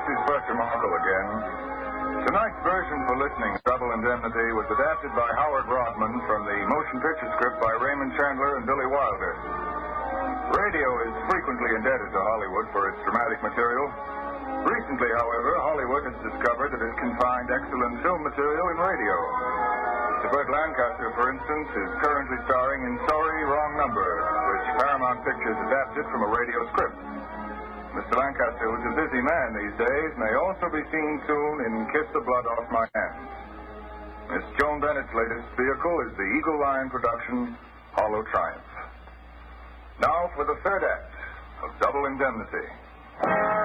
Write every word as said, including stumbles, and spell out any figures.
is Buster Markle again. Tonight's version for listening, Double Indemnity, was adapted by Howard Rodman from the motion picture script by Raymond Chandler and Billy Wilder. Radio is frequently indebted to Hollywood for its dramatic material. Recently, however, Hollywood has discovered that it can find excellent film material in radio. Mister Burt Lancaster, for instance, is currently starring in Sorry, Wrong Number, which Paramount Pictures adapted from a radio script. Mister Lancaster, who's a busy man these days, may also be seen soon in Kiss the Blood Off My Hands. Miss Joan Bennett's latest vehicle is the Eagle Line production, Hollow Triumph. Now for the third act of Double Indemnity.